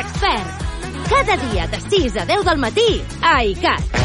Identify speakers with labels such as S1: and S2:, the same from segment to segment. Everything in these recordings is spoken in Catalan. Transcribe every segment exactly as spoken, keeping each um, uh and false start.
S1: expert. Cada dia de sis a deu del matí a iCat.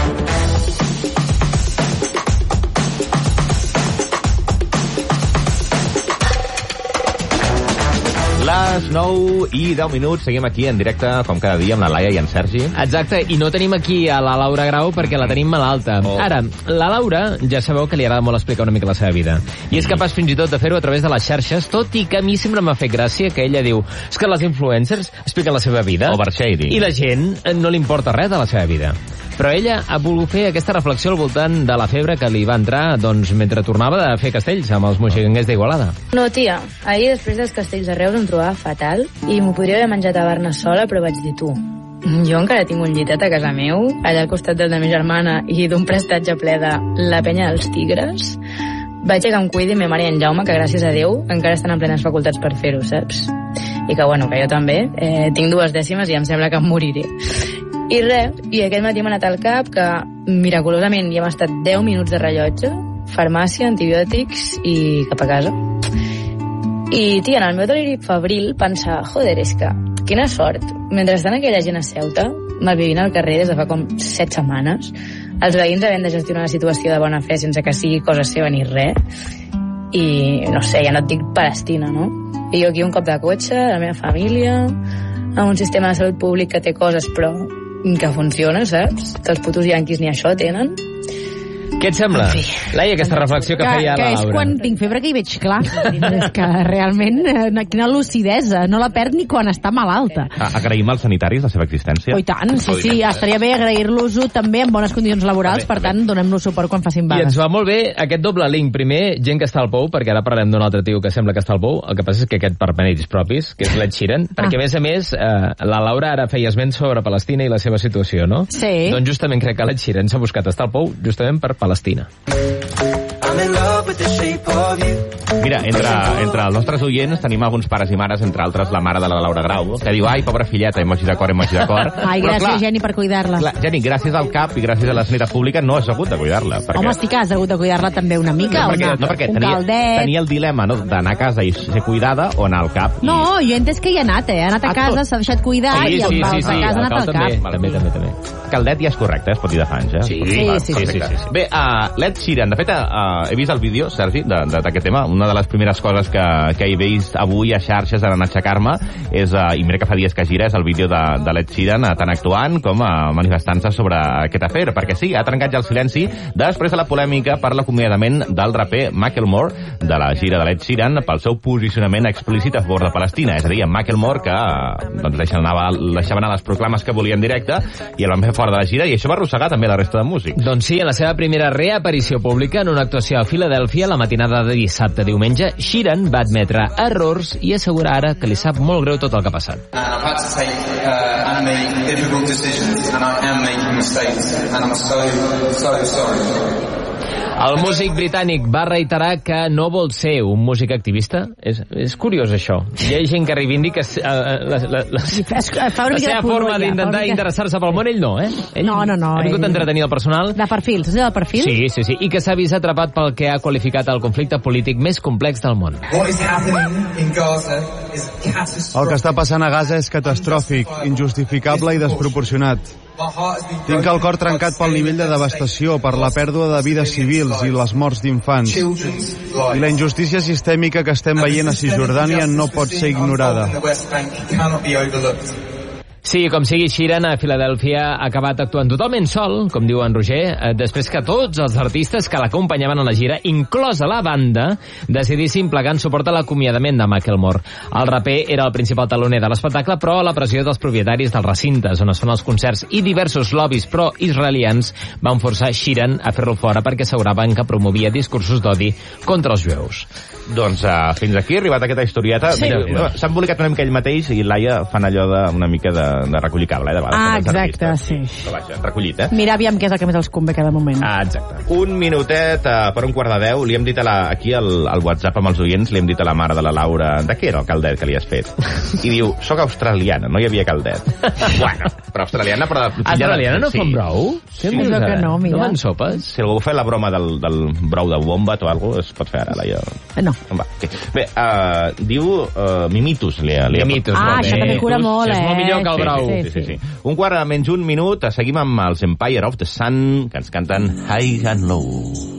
S2: Les nou i deu minuts, seguim aquí en directe, com cada dia, amb la Laia i en Sergi.
S3: Exacte, i no tenim aquí a la Laura Grau perquè la tenim malalta. Oh. Ara, la Laura, ja sabeu que li agrada molt explicar una mica la seva vida. I és capaç fins i tot de fer-ho a través de les xarxes, tot i que a mi sempre m'ha fet gràcia que ella diu és que les influencers expliquen la seva vida.
S2: Overshading.
S3: I la gent no li importa res de la seva vida. Però ella ha volgut fer aquesta reflexió al voltant de la febre que li va entrar doncs, mentre tornava de fer castells amb els moixigangers d'Igualada.
S4: No, tia, ahir després dels castells de Reus em trobava fatal i m'ho podria haver menjat a Barna sola, però vaig dir tu. Jo encara tinc un llitet a casa meu, allà al costat del de ma germana i d'un prestatge ple de la penya dels tigres. Vaig a que em cuidi ma mare i en Jaume, que gràcies a Déu encara estan en plenes facultats per fer-ho, saps? I que, bueno, que jo també eh, tinc dues dècimes i em sembla que em moriré. I res, i aquest matí m'ha anat al cap que miraculosament ja hem estat deu minuts de rellotge, farmàcia, antibiòtics i cap a casa. I, tia, en el meu deliri febril pensar, joder, és que quina sort. Mentrestant aquella gent a Ceuta, malvivint al carrer des de fa com set setmanes, els veïns havent de gestionar la situació de bona fe sense que sigui cosa seva ni res, i no sé, ja no et dic Palestina, no? I jo aquí un cop de cotxe, la meva família, amb un sistema de salut públic que té coses però que funciona, saps? Que els putos yanquis ni això tenen.
S3: Què et sembla? Laia, aquesta reflexió que, que feia
S5: que
S3: la Laura.
S5: Que és quan tinc febre que hi veig clar. És que realment, quina lucidesa. No la perd ni quan està malalta.
S2: Agraïm als sanitaris la seva existència.
S5: Oh, i tant, sí, sí. Estaria bé agrair-los-ho també en bones condicions laborals, per tant, donem-los suport quan facin vagues.
S3: I ens va molt bé aquest doble link. Primer, gent que està al pou, perquè ara parlem d'un altre tio que sembla que està al pou. El que passa és que aquest per mèrits propis, que és l'Ed Sheeran, ah. perquè a més a més, eh, la Laura ara feia esment sobre Palestina i la seva situació, no?
S5: Sí.
S3: Doncs justament crec que l'Ed Sheeran s'ha buscat estar al pou justament per Palestina.
S2: Mira, entre, entre els nostres oients tenim alguns pares i mares, entre altres la mare de la Laura Grau, que diu, ai, pobra filleta, emoji de cor, emoji de cor.
S5: Ai, gràcies, clar, Geni, per cuidar-la.
S2: Clar, Geni, gràcies al C A P i gràcies a la sanitat pública no has hagut de cuidar-la. Perquè...
S5: Home, sí que has hagut de cuidar-la també una mica,
S2: no, perquè,
S5: una,
S2: no, perquè
S5: un
S2: tenia,
S5: caldet...
S2: Tenia el dilema, no?, d'anar a casa i ser cuidada o anar al C A P. I...
S5: No, jo he entès que hi ha anat, eh? Ha anat a casa, s'ha deixat cuidar
S3: sí,
S5: i
S3: sí,
S5: sí,
S3: sí, sí,
S5: a casa ha anat al
S3: també,
S5: C A P.
S3: També, també, també.
S2: Caldet ja és correcte, es pot dir de fa anys, eh?
S3: Sí,
S5: sí, sí, sí,
S3: sí, sí, sí.
S2: Bé, uh, l'Ed Sheeran, de fet, uh, he vist el vídeo, Sergi, d'aquest tema. Una de les primeres coses que, que he vist avui a xarxes en aixecar-me és, uh, i mira que fa dies que gira, és el vídeo de, de l'Ed Sheeran uh, tant actuant com uh, manifestant-se sobre aquest afer, perquè sí, ha trencat ja el silenci després de la polèmica per l'acomiadament del raper Macklemore de la gira de l'Ed Sheeran pel seu posicionament explícit a favor de Palestina. És a dir, en Macklemore que uh, doncs deixava anar, deixava anar les proclames que volia en directe i el van fer fora de la gira i això va arrossegar també la resta de músics.
S3: Doncs sí, en la seva primera reaparició pública en una actuació a Filadèlfia la matinada de dissabte a diumenge, Sheeran va admetre errors i assegurar ara que li sap molt greu tot el que ha passat.
S6: And I've had to take uh, and make difficult decisions and I am making mistakes and I'm so, so sorry.
S3: El músic britànic va reiterar que no vol ser un músic activista. És, és curiós, això. Hi ha gent que reivindica uh, la, la, la,
S5: fa
S3: la seva forma d'intentar interessar-se pel món. Ell no, eh? Ell
S5: no, no, no.
S3: Ha vingut a entretenir el personal.
S5: De perfil, saps del perfil?
S3: Sí, sí, sí. I que s'ha vist atrapat pel que ha qualificat el conflicte polític més complex del món.
S7: El que està passant a Gaza és catastròfic, injustificable i desproporcionat. Tinc el cor trencat pel nivell de devastació, per la pèrdua de vides civils i les morts d'infants. I la injustícia sistèmica que estem veient a Cisjordània no pot ser ignorada.
S3: Sí, com sigui, Sheeran a Filadèlfia ha acabat actuant totalment sol, com diu en Roger, després que tots els artistes que l'acompanyaven a la gira, inclosa la banda, decidissin plegar en suport a l'acomiadament de Macklemore. El raper era el principal taloner de l'espectacle, però la pressió dels propietaris dels recintes on es fan els concerts i diversos lobbies pro-israelians van forçar Sheeran a fer-lo fora perquè asseguraven que promovia discursos d'odi contra els jueus.
S2: Doncs uh, fins aquí ha arribat aquesta historieta.
S5: Sí.
S2: Mira, s'ha embolicat una mica ell mateix i Laia fan allò de, una mica de, de recollir cable, eh, de vegades.
S5: Ah, exacte, sí.
S2: Però vaja, recollit, eh?
S5: Mira aviam què és el que més els convé cada moment.
S2: Ah, exacte. Un minutet uh, per un quart de deu. Li hem dit a la, aquí al, al WhatsApp amb els oients, li hem dit a la mare de la Laura de què era el caldet que li has fet. I diu, soc australiana, no hi havia caldet. Bueno, però australiana, però...
S3: Australiana no fan brou?
S5: Sí, sí, que no, mira.
S3: No fan sopes?
S2: Si algú fa la broma del, del brou de wombat o alguna cosa, es pot fer ara, Laia.
S5: No.
S2: Va, okay. Bé, uh, diu uh, Mimitus. Li, li
S3: Mimitus.
S5: Ah, això també cura molt, eh?
S3: És molt millor que el brou.
S2: Sí, sí, sí. Un quart a menys un minut, seguim amb els Empire of the Sun, que ens canten High and Low.